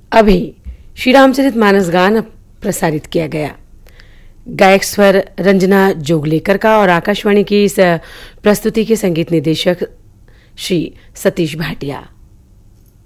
अभी श्री रामचरित मानस गान प्रसारित किया गया। गायक स्वर रंजना जोगलेकर का और आकाशवाणी की इस प्रस्तुति के संगीत निदेशक श्री सतीश भाटिया।